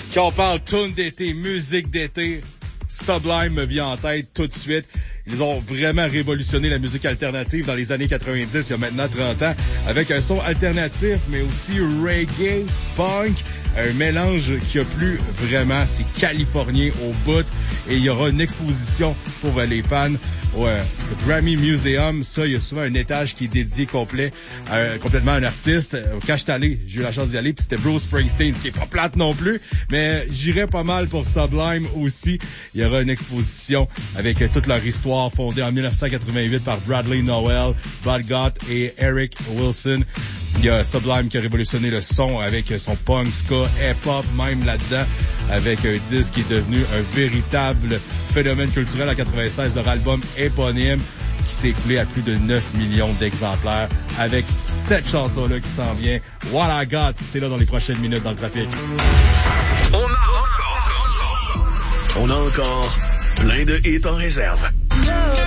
Quand on parle tune d'été, musique d'été, Sublime me vient en tête tout de suite. Ils ont vraiment révolutionné la musique alternative dans les années 90, il y a maintenant 30 ans, avec un son alternatif, mais aussi reggae, punk, un mélange qui a plu vraiment, c'est californien au bout, et il y aura une exposition pour les fans au Grammy Museum. Ça, il y a souvent un étage qui est dédié complètement à un artiste. Quand je suis allé, j'ai eu la chance d'y aller, puis c'était Bruce Springsteen, ce qui est pas plate non plus, mais j'irais pas mal pour Sublime aussi. Il y aura une exposition avec toute leur histoire, fondée en 1988 par Bradley Nowell, Bud Gott et Eric Wilson. Il y a Sublime qui a révolutionné le son avec son punk, ska, hip-hop, même là-dedans, avec un disque qui est devenu un véritable phénomène culturel en 96, leur album éponyme qui s'est écoulé à plus de 9 millions d'exemplaires avec cette chanson-là qui s'en vient. What I Got, c'est là dans les prochaines minutes dans le trafic. On a encore plein de hits en réserve.